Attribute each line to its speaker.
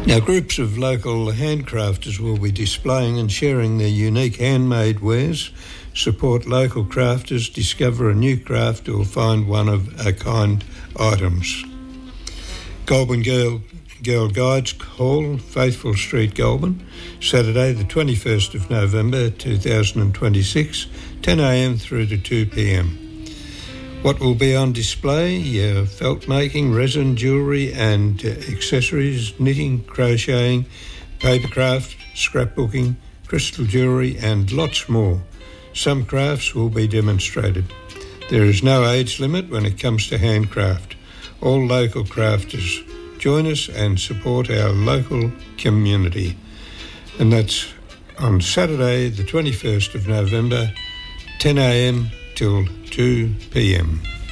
Speaker 1: Now, groups of local handcrafters will be displaying and sharing their unique handmade wares. Support local crafters, discover a new craft or find one-of-a-kind items. Goulburn Girl Guides Hall, Faithful Street, Goulburn, Saturday the 21st of November 2026, 10am through to 2pm. What will be on display? Felt making, resin, jewellery and accessories, knitting, crocheting, papercraft, scrapbooking, crystal jewellery and lots more. Some crafts will be demonstrated. There is no age limit when it comes to handcraft. All local crafters join us and support our local community. And that's on Saturday the 21st of November, 10am till 2pm.